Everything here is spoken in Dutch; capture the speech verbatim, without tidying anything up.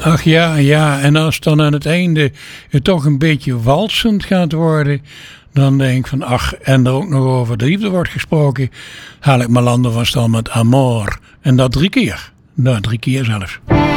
Ach ja, ja. En als dan aan het einde het toch een beetje walsend gaat worden, dan denk ik van ach, en er ook nog over de liefde wordt gesproken, haal ik Melander van stal met Amor. En dat drie keer. Nou, drie keer zelfs.